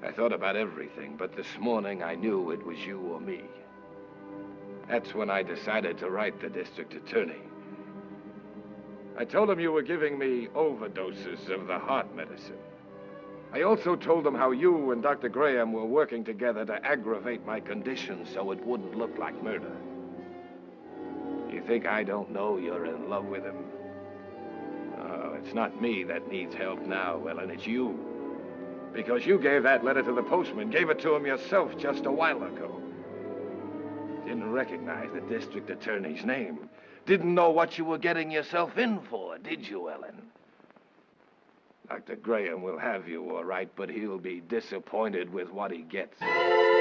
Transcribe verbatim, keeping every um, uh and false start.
I thought about everything, but this morning I knew it was you or me. That's when I decided to write the district attorney. I told him you were giving me overdoses of the heart medicine. I also told him how you and Doctor Graham were working together to aggravate my condition so it wouldn't look like murder. You think I don't know you're in love with him? Oh, it's not me that needs help now, Ellen, it's you. Because you gave that letter to the postman, gave it to him yourself just a while ago. Didn't recognize the district attorney's name. Didn't know what you were getting yourself in for, did you, Ellen? Doctor Graham will have you, all right, but he'll be disappointed with what he gets.